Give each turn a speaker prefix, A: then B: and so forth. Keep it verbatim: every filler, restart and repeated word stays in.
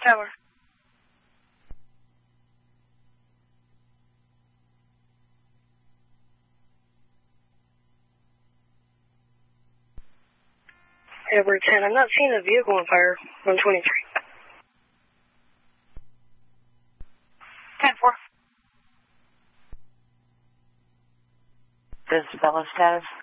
A: Tower. Edward ten, I'm not seeing a vehicle on fire. one twenty-three. ten four.
B: Isabella status?